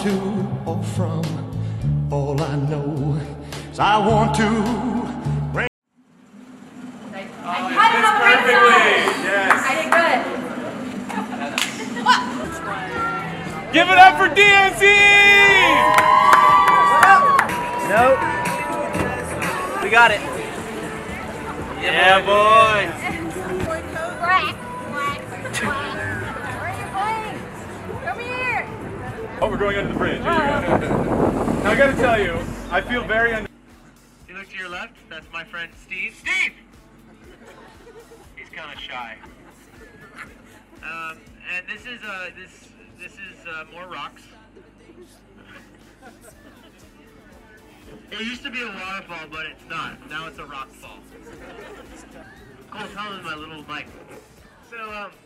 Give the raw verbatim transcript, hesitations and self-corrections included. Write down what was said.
to or from. All I know is I want to bring. I had it on perfectly. Yes. I did good. Give it up for D N C! Nope. We got it. Yeah, boy. Quack, quack, quack. Where are you playing? Come here. Oh, we're going under the bridge. Here you go. Now I gotta tell you, I feel very un- You look to your left, that's my friend Steve. Steve! He's kind of shy. Um, and this is, uh, this, this is, uh, more rocks. It used to be a waterfall, but it's not. Now it's a rock fall. Cole, tell them my little mic. So, um,